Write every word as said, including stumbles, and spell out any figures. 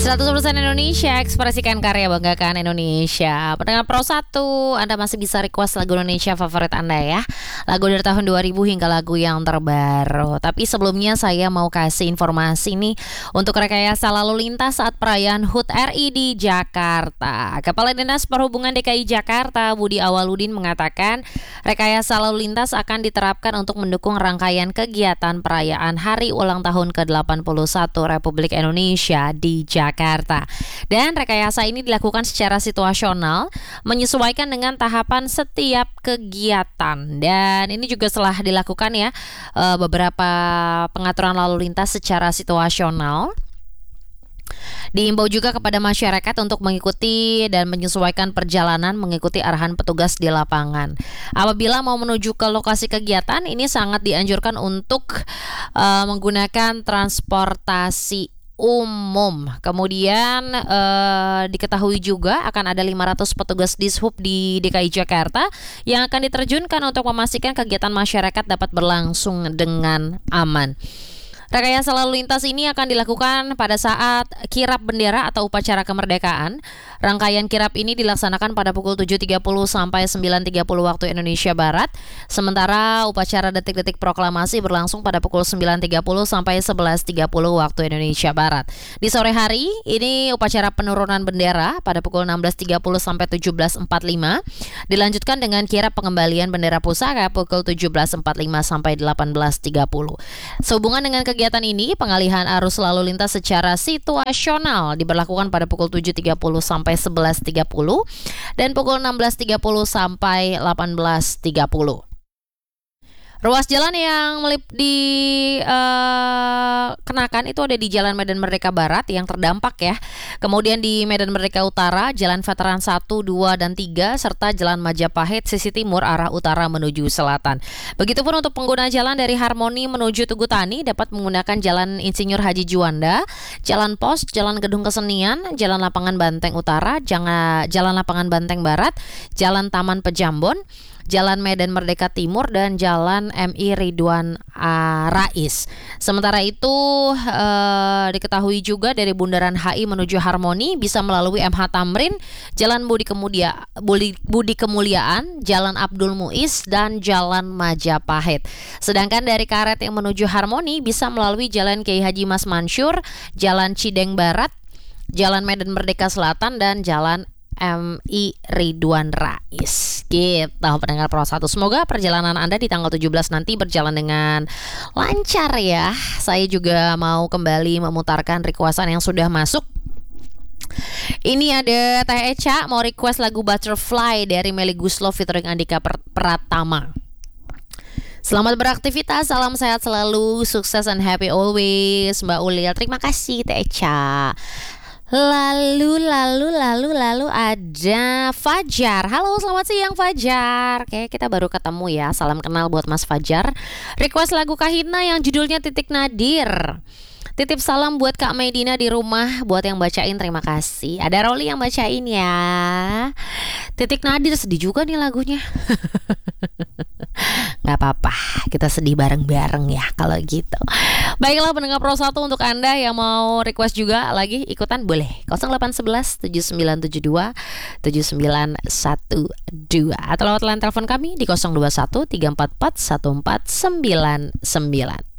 seratus persen Indonesia, ekspresikan karya, banggakan Indonesia. Pendengar Pro satu, Anda masih bisa request lagu Indonesia favorit Anda ya. Lagu dari tahun dua ribu hingga lagu yang terbaru. Tapi sebelumnya saya mau kasih informasi nih untuk rekayasa lalu lintas saat perayaan H U T R I di Jakarta. Kepala Dinas Perhubungan D K I Jakarta, Budi Awaludin, mengatakan rekayasa lalu lintas akan diterapkan untuk mendukung rangkaian kegiatan perayaan Hari Ulang Tahun ke delapan puluh satu Republik Indonesia di Jakarta. Dan rekayasa ini dilakukan secara situasional, menyesuaikan dengan tahapan setiap kegiatan. Dan ini juga setelah dilakukan ya beberapa pengaturan lalu lintas secara situasional. Diimbau juga kepada masyarakat untuk mengikuti dan menyesuaikan perjalanan mengikuti arahan petugas di lapangan. Apabila mau menuju ke lokasi kegiatan, ini sangat dianjurkan untuk uh, menggunakan transportasi umum. Kemudian eh, diketahui juga akan ada lima ratus petugas Dishub di D K I Jakarta yang akan diterjunkan untuk memastikan kegiatan masyarakat dapat berlangsung dengan aman. Rekayasa lalu lintas ini akan dilakukan pada saat kirap bendera atau upacara kemerdekaan. Rangkaian kirap ini dilaksanakan pada pukul tujuh tiga puluh sampai sembilan tiga puluh waktu Indonesia Barat. Sementara upacara detik-detik proklamasi berlangsung pada pukul sembilan tiga puluh sampai sebelas tiga puluh waktu Indonesia Barat. Di sore hari, ini upacara penurunan bendera pada pukul enam belas tiga puluh sampai tujuh belas empat puluh lima. Dilanjutkan dengan kirap pengembalian bendera pusaka pukul tujuh belas empat puluh lima sampai delapan belas tiga puluh. Sehubungan dengan kegiatan Kegiatan ini, pengalihan arus lalu lintas secara situasional diberlakukan pada pukul tujuh tiga puluh sampai sebelas tiga puluh dan pukul enam belas tiga puluh sampai delapan belas tiga puluh. Ruas jalan yang melip dikenakan uh, itu ada di Jalan Medan Merdeka Barat yang terdampak ya. Kemudian di Medan Merdeka Utara, Jalan Veteran satu, dua, dan tiga, serta Jalan Majapahit sisi timur arah utara menuju selatan. Begitupun untuk pengguna jalan dari Harmoni menuju Tugu Tani dapat menggunakan Jalan Insinyur Haji Juanda, Jalan Pos, Jalan Gedung Kesenian, Jalan Lapangan Banteng Utara, Jalan Lapangan Banteng Barat, Jalan Taman Pejambon, Jalan Medan Merdeka Timur, dan Jalan M I Ridwan uh, Rais. Sementara itu uh, diketahui juga dari Bundaran H I menuju Harmoni bisa melalui M H Tamrin, Jalan Budi Kemulia, Budi, Budi Kemuliaan, Jalan Abdul Muiz, dan Jalan Majapahit. Sedangkan dari Karet yang menuju Harmoni bisa melalui Jalan Kiai Haji Mas Mansur, Jalan Cideng Barat, Jalan Medan Merdeka Selatan, dan Jalan M I Ridwan Rais. Gitu pendengar Pro satu. Semoga perjalanan Anda di tanggal tujuh belas nanti berjalan dengan lancar ya. Saya juga mau kembali memutarkan requestan yang sudah masuk. Ini ada Teh Eca mau request lagu Butterfly dari Melly Guslo featuring Andika Pratama. Selamat beraktivitas, salam sehat selalu, sukses and happy always Mbak Ulil. Terima kasih Teh Eca. Lalu, lalu, lalu, lalu ada Fajar. Halo, selamat siang Fajar. Oke, kita baru ketemu ya. Salam kenal buat Mas Fajar. Request lagu Kahitna yang judulnya Titik Nadir. Titip salam buat Kak Medina di rumah. Buat yang bacain terima kasih. Ada Roli yang bacain ya. Titik Nadir, sedih juga nih lagunya. Gak apa-apa, kita sedih bareng-bareng ya kalau gitu. Baiklah pendengar Pro satu, untuk Anda yang mau request juga lagi ikutan boleh nol delapan satu satu tujuh sembilan tujuh dua tujuh sembilan satu dua atau lewat line telepon kami di nol dua satu tiga empat empat satu empat sembilan sembilan.